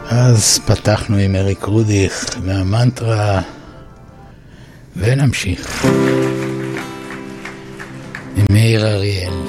אז פתחנו עם אריק רודיך מהמנטרה, ונמשיך עם מאיר אריאל.